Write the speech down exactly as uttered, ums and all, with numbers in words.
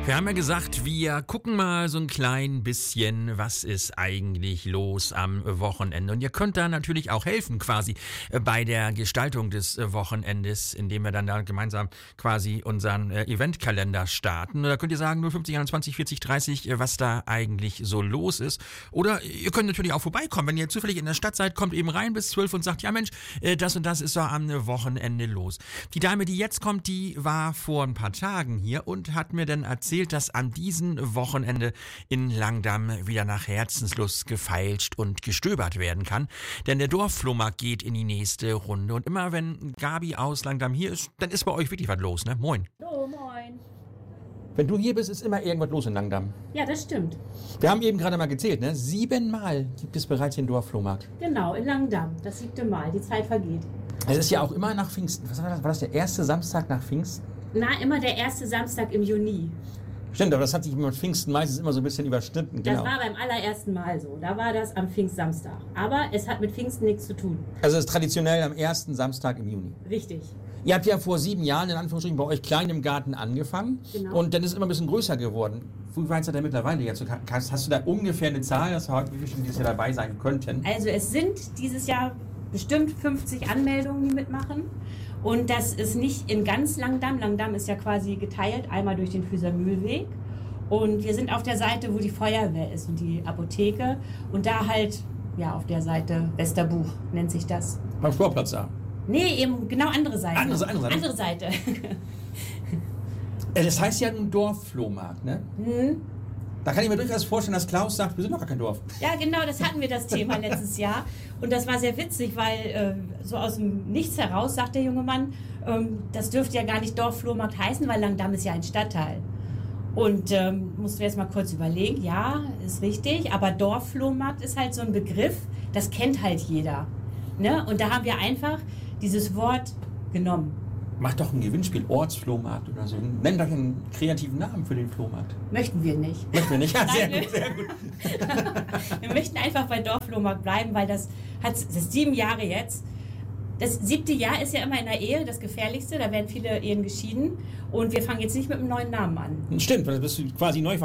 Wir haben ja gesagt, wir gucken mal so ein klein bisschen, was ist eigentlich los am Wochenende. Und ihr könnt da natürlich auch helfen quasi bei der Gestaltung des Wochenendes, indem wir dann da gemeinsam quasi unseren Eventkalender starten. Da könnt ihr sagen, null fünfzig einundzwanzig vierzig dreißig, was da eigentlich so los ist. Oder ihr könnt natürlich auch vorbeikommen. Wenn ihr zufällig in der Stadt seid, kommt eben rein bis zwölf und sagt, ja Mensch, das und das ist doch am Wochenende los. Die Dame, die jetzt kommt, die war vor ein paar Tagen hier und hat mir dann erzählt, dass an diesem Wochenende in Langdamm wieder nach Herzenslust gefeilscht und gestöbert werden kann. Denn der Dorfflohmarkt geht in die nächste Runde. Und immer wenn Gabi aus Langdamm hier ist, dann ist bei euch wirklich was los, ne? Moin. Oh, moin. Wenn du hier bist, ist immer irgendwas los in Langdamm. Ja, das stimmt. Wir haben eben gerade mal gezählt, ne? Siebenmal gibt es bereits den Dorfflohmarkt. Genau, in Langdamm. Das siebte Mal. Die Zeit vergeht. Es ist ja auch immer nach Pfingsten. Was war das? War das der erste Samstag nach Pfingsten? Na, immer der erste Samstag im Juni. Stimmt, aber das hat sich mit Pfingsten meistens immer so ein bisschen überschnitten. Das Genau. war beim allerersten Mal so. Da war das am Pfingstsamstag. Aber es hat mit Pfingsten nichts zu tun. Also es ist traditionell am ersten Samstag im Juni. Richtig. Ihr habt ja vor sieben Jahren in Anführungsstrichen bei euch klein im Garten angefangen. Genau. Und dann ist es immer ein bisschen größer geworden. Wie weit seid ihr mittlerweile jetzt? Hast, hast du da ungefähr eine Zahl, dass heute wie viele dieses Jahr dabei sein könnten? Also es sind dieses Jahr bestimmt fünfzig Anmeldungen, die mitmachen. Und das ist nicht in ganz Langdamm. Langdamm ist ja quasi geteilt, einmal durch den Füßer Mühlweg. Und wir sind auf der Seite, wo die Feuerwehr ist und die Apotheke. Und da halt, ja, auf der Seite Westerbuch nennt sich das. Beim Sportplatz da? Nee, eben genau andere Seite. Andere, andere Seite? Andere Seite. Das heißt ja ein Dorfflohmarkt, ne? Hm. Da kann ich mir durchaus vorstellen, dass Klaus sagt, wir sind doch gar kein Dorf. Ja, genau, das hatten wir das Thema letztes Jahr. Und das war sehr witzig, weil äh, so aus dem Nichts heraus sagt der junge Mann, ähm, das dürfte ja gar nicht Dorfflohmarkt heißen, weil Langdamm ist ja ein Stadtteil. Und ähm, mussten wir jetzt mal kurz überlegen, ja, ist richtig, aber Dorfflohmarkt ist halt so ein Begriff, das kennt halt jeder. Ne? Und da haben wir einfach dieses Wort genommen. Macht doch ein Gewinnspiel, Ortsflohmarkt oder so. Nennt doch einen kreativen Namen für den Flohmarkt. Möchten wir nicht. Möchten wir nicht? Ja, sehr Nein, gut, sehr gut. Wir möchten einfach bei Dorfflohmarkt bleiben, weil das hat das sieben Jahre jetzt. Das siebte Jahr ist ja immer in der Ehe das Gefährlichste, da werden viele Ehen geschieden. Und wir fangen jetzt nicht mit einem neuen Namen an. Stimmt, weil das bist du quasi neu